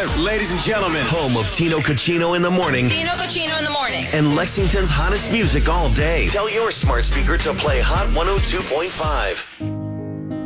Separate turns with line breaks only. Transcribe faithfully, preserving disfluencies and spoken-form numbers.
Ladies and gentlemen,
home of Tino Cucino in the morning.
Tino Cucino in the morning.
And Lexington's hottest music all day. Tell your smart speaker to play Hot one oh two point five.